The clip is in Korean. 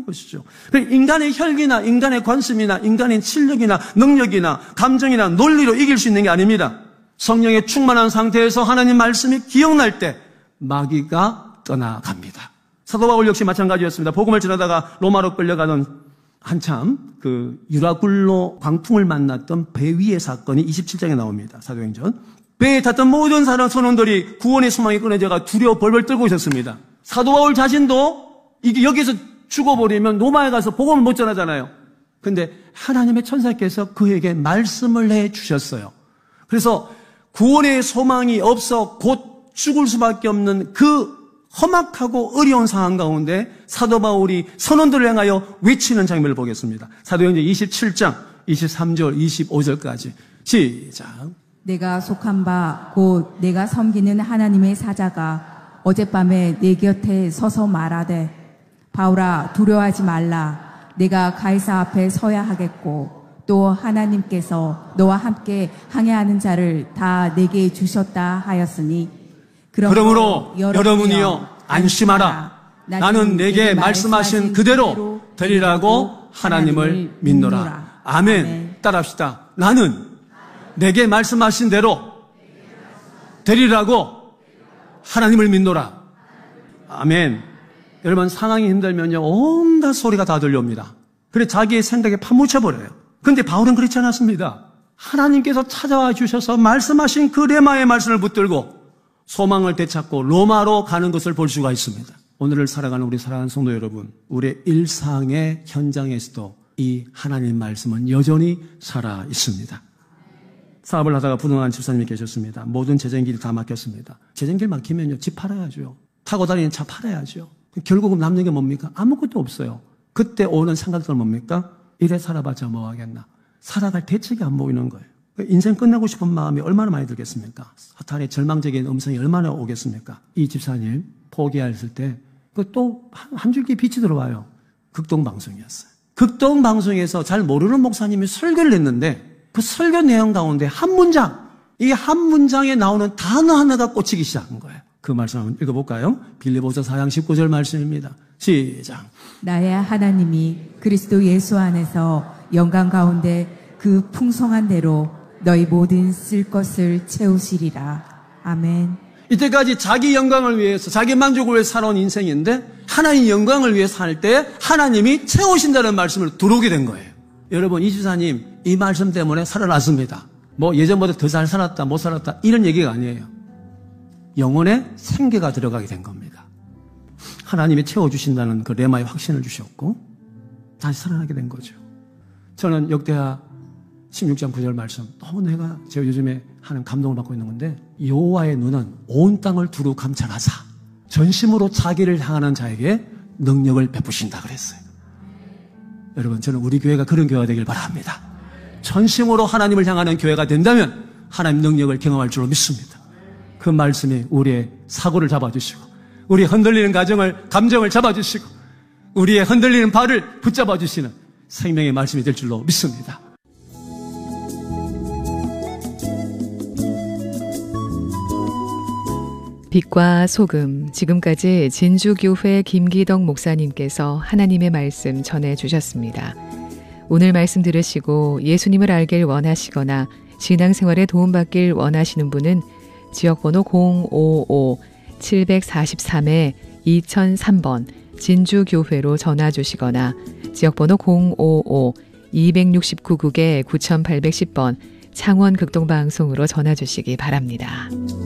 것이죠. 인간의 혈기나 인간의 관심이나 인간의 실력이나 능력이나 감정이나 논리로 이길 수 있는 게 아닙니다. 성령에 충만한 상태에서 하나님 말씀이 기억날 때 마귀가 떠나갑니다. 사도 바울 역시 마찬가지였습니다. 복음을 전하다가 로마로 끌려가던 한참 그 유라굴로 광풍을 만났던 배 위의 사건이 27장에 나옵니다. 사도행전. 배에 탔던 모든 사람 선원들이 구원의 소망이 끊어져가 두려워 벌벌 떨고 있었습니다. 사도 바울 자신도 이게 여기서 죽어버리면 로마에 가서 복음을 못 전하잖아요. 근데 하나님의 천사께서 그에게 말씀을 해 주셨어요. 그래서 구원의 소망이 없어 곧 죽을 수밖에 없는 그 험악하고 어려운 상황 가운데 사도 바울이 선원들을 향하여 외치는 장면을 보겠습니다. 사도행전 27장 23절 25절까지 시작. 내가 속한 바 곧 내가 섬기는 하나님의 사자가 어젯밤에 내 곁에 서서 말하되 바울아 두려워하지 말라. 내가 가이사 앞에 서야 하겠고 또 하나님께서 너와 함께 항해하는 자를 다 내게 주셨다 하였으니 그러므로 여러분이여 안심하라. 나는 내게 말씀하신 그대로 되리라고 하나님을 믿노라. 아멘. 따라합시다. 나는 내게 말씀하신 대로 되리라고 하나님을 믿노라. 아멘. 여러분 상황이 힘들면요 온갖 소리가 다 들려옵니다. 그래 자기의 생각에 파묻혀버려요. 그런데 바울은 그렇지 않았습니다. 하나님께서 찾아와 주셔서 말씀하신 그 레마의 말씀을 붙들고 소망을 되찾고 로마로 가는 것을 볼 수가 있습니다. 오늘을 살아가는 우리 사랑하는 성도 여러분, 우리의 일상의 현장에서도 이 하나님 말씀은 여전히 살아 있습니다. 사업을 하다가 부동산 집사님이 계셨습니다. 모든 재정길이 다 막혔습니다. 재정길 막히면요 집 팔아야죠. 타고 다니는 차 팔아야죠. 결국은 남는 게 뭡니까? 아무것도 없어요. 그때 오는 생각들 뭡니까? 이래 살아봤자 뭐 하겠나. 살아갈 대책이 안 보이는 거예요. 인생 끝내고 싶은 마음이 얼마나 많이 들겠습니까? 사탄의 절망적인 음성이 얼마나 오겠습니까? 이 집사님 포기했을 때 또 한 줄기 빛이 들어와요. 극동방송이었어요. 극동방송에서 잘 모르는 목사님이 설교를 했는데 그 설교 내용 가운데 한 문장, 이 한 문장에 나오는 단어 하나가 꽂히기 시작한 거예요. 그 말씀 한번 읽어볼까요? 빌립보서 4장 19절 말씀입니다. 시작. 나의 하나님이 그리스도 예수 안에서 영광 가운데 그 풍성한 대로 너희 모든 쓸 것을 채우시리라. 아멘. 이때까지 자기 영광을 위해서 자기 만족을 위해 살아온 인생인데 하나님 영광을 위해 살 때 하나님이 채우신다는 말씀을 들어오게 된 거예요. 여러분 이 집사님 이 말씀 때문에 살아났습니다. 뭐 예전보다 더 잘 살았다 못 살았다 이런 얘기가 아니에요. 영혼에 생계가 들어가게 된 겁니다. 하나님이 채워주신다는 그 레마의 확신을 주셨고 다시 살아나게 된 거죠. 저는 역대하 16장 9절 말씀 너무 내가 제가 요즘에 하는 감동을 받고 있는 건데 여호와의 눈은 온 땅을 두루 감찰하사 전심으로 자기를 향하는 자에게 능력을 베푸신다 그랬어요. 여러분 저는 우리 교회가 그런 교회가 되길 바랍니다. 전심으로 하나님을 향하는 교회가 된다면 하나님 능력을 경험할 줄로 믿습니다. 그 말씀이 우리의 사고를 잡아주시고 우리의 흔들리는 감정을 잡아주시고 우리의 흔들리는 발을 붙잡아주시는 생명의 말씀이 될 줄로 믿습니다. 빛과 소금, 지금까지 진주교회 김기덕 목사님께서 하나님의 말씀 전해주셨습니다. 오늘 말씀 들으시고 예수님을 알길 원하시거나 신앙생활에 도움받길 원하시는 분은 지역번호 055-743-2003번 진주교회로 전화주시거나 지역번호 055-269국에 9810번 창원극동방송으로 전화주시기 바랍니다.